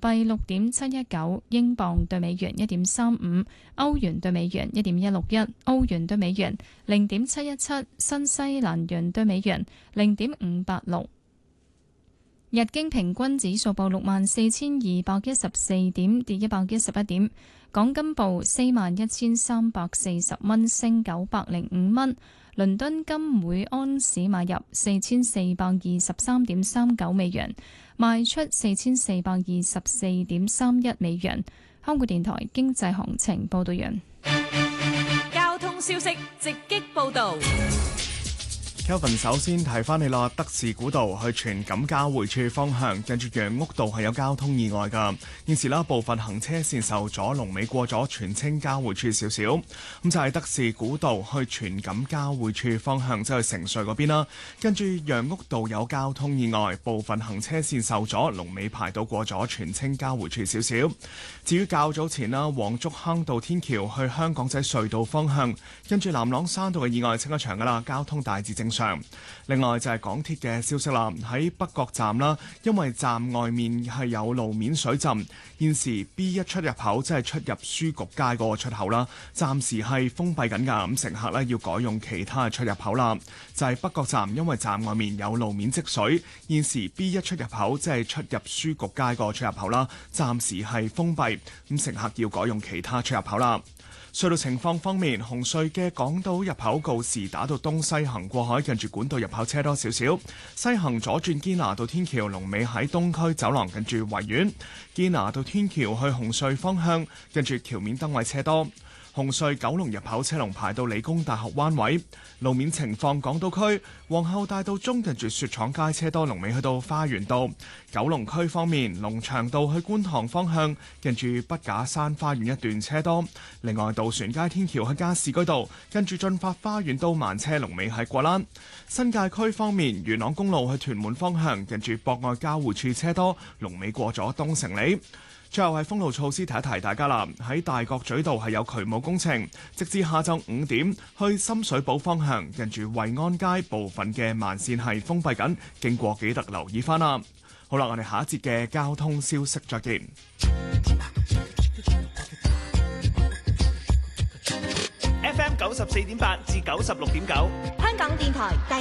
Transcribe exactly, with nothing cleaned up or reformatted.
幣六點七一九，英鎊對美元一點三五，歐元對美元一點一六一，澳元對美元零點七一七，新西蘭元對美元零點五八六。日經平均指數報六萬四千二百一十四點，跌一百一十一點。港金報四萬一千三百四十蚊，升九百零五蚊。倫敦金每安士買入四千四百二十三點三九美元，賣出四千四百二十四點三一美元。香港電台經濟行情報道完。 交通消息直擊報道。 Kelvin 首先提翻你啦，德士古道去荃錦交匯處方向，近住楊屋道係有交通意外㗎。現時啦，部分行車線受阻，龍尾過咗荃青交匯處少少。咁就係德士古道去荃錦交匯處方向，即係城隧嗰邊啦。跟住楊屋道有交通意外，部分行車線受阻，龍尾排到過咗荃青交匯處少少。至於較早前啦，黃竹坑道天橋去香港仔隧道方向，跟住南朗山道嘅意外清咗場㗎啦，交通大致正常。另外就係港鐵嘅消息啦，喺北角站啦，因為站外面係有路面水浸，現時 B 一出入口即係出入書局街嗰個出口啦，暫時係封閉緊㗎，咁乘客呢要改用其他嘅出入口啦。就係北角站，因為站外面有路面積水，現時 B 一出入口即係出入書局街個出入口啦，暫時係封閉，咁乘客要改用其他出入口啦。隧道情況方面，紅隧嘅港島入口告士打道東西行過海，近住管道入口車多少少；西行左轉堅拿道天橋，龍尾喺東區走廊近住維園；堅拿道天橋去紅隧方向，近住橋面燈位車多。紅隧九龍入口車龍排到理工大學灣位。路面情況，港島區皇后大道中近住雪廠街車多，龍尾去到花園道。九龍區方面，龍翔道去觀塘方向近住筆架山花園一段車多。另外，渡船街天橋去加士居道跟住進發花園道慢車，龍尾喺果欄。新界區方面，元朗公路去屯門方向近住博愛交匯處車多，龍尾過咗東城里。最後係封路措施，提一提大家啦。喺大角咀道係有渠務工程，直至下晝五點，去深水埗方向近住惠安街部分嘅慢線係封閉緊，經過記得留意翻啦。好啦，我哋下一節嘅交通消息再見。 F M 九十四點八至九十六點九， 香港電台第